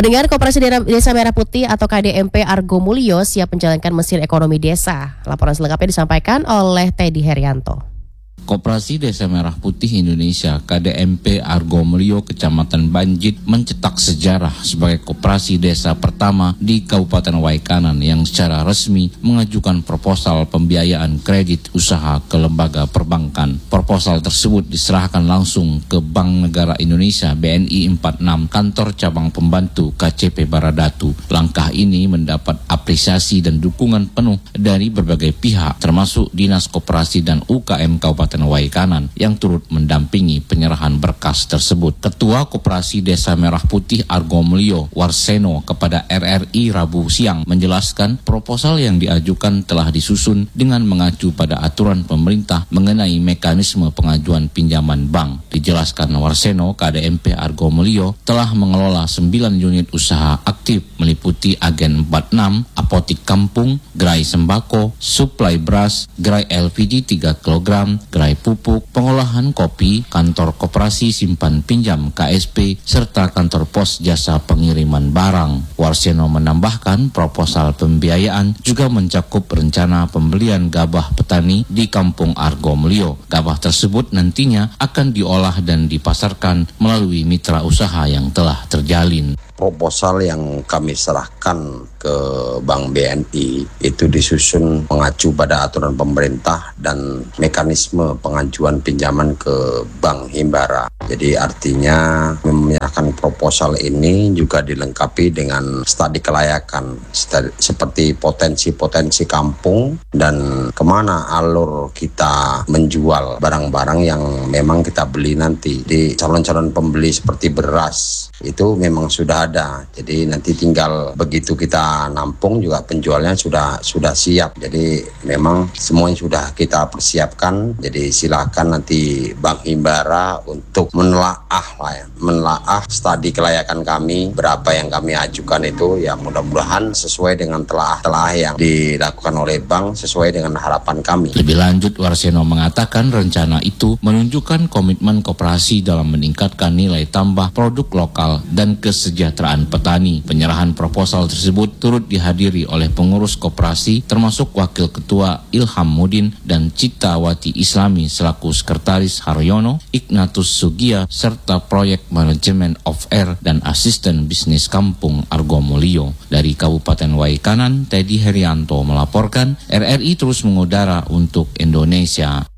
Pendengar, Koperasi Desa Merah Putih atau KDMP Argo Mulyo siap menjalankan mesin ekonomi desa. Laporan selengkapnya disampaikan oleh Teddy Herianto. Koperasi Desa Merah Putih Indonesia KDMP Argo Mulyo Kecamatan Banjit mencetak sejarah sebagai koperasi desa pertama di Kabupaten Waikanan yang secara resmi mengajukan proposal pembiayaan kredit usaha ke lembaga perbankan. Proposal tersebut diserahkan langsung ke Bank Negara Indonesia BNI 46 Kantor Cabang Pembantu KCP Baradatu. Langkah ini mendapat apresiasi dan dukungan penuh dari berbagai pihak termasuk Dinas Koperasi dan UKM Kabupaten Waikanan yang turut mendampingi penyerahan berkas tersebut. Ketua Koperasi Desa Merah Putih Argo Mulyo Warseno kepada RRI Rabu siang menjelaskan proposal yang diajukan telah disusun dengan mengacu pada aturan pemerintah mengenai mekanisme pengajuan pinjaman bank. Dijelaskan Warseno, KDMP Argo Mulyo telah mengelola 9 unit usaha aktif meliputi agen 46, apotik kampung, gerai sembako, suplai beras, gerai LPG 3 kg, gerai pupuk, pengolahan kopi, kantor koperasi simpan pinjam KSP, serta kantor pos jasa pengiriman barang. Warseno menambahkan proposal pembiayaan juga mencakup rencana pembelian gabah petani di Kampung Argo Mulyo. Gabah tersebut nantinya akan diolah dan dipasarkan melalui mitra usaha yang telah terjalin. Proposal yang kami serahkan ke Bank BNI itu disusun mengacu pada aturan pemerintah dan mekanisme pengajuan pinjaman ke Bank Himbara. Jadi artinya menyerahkan proposal ini juga dilengkapi dengan studi kelayakan seperti potensi-potensi kampung dan kemana alur kita menjual barang-barang yang memang kita beli nanti. Di calon-calon pembeli seperti beras itu memang sudah ada. Jadi nanti tinggal begitu kita nampung juga penjualnya sudah siap. Jadi memang semuanya sudah kita persiapkan. Jadi silakan nanti Bank Himbara untuk menelaah studi kelayakan kami, berapa yang kami ajukan itu ya mudah-mudahan sesuai dengan telah yang dilakukan oleh bank sesuai dengan harapan kami. Lebih lanjut, Warseno mengatakan rencana itu menunjukkan komitmen koperasi dalam meningkatkan nilai tambah produk lokal dan kesejahteraan petani. Penyerahan proposal tersebut turut dihadiri oleh pengurus koperasi termasuk Wakil Ketua Ilham Mudin dan Citawati Islami selaku Sekretaris Haryono, Ignatius Sugia, serta Proyek Manajemen of Air dan Asisten Bisnis Kampung Argo Mulyo. Dari Kabupaten Waikanan, Teddy Herianto melaporkan. RRI terus mengudara untuk Indonesia.